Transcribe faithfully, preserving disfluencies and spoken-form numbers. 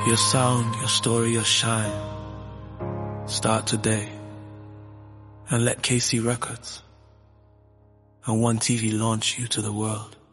Your sound, your story, your shine. Start today. And let K C Records and One T V launch you to the world.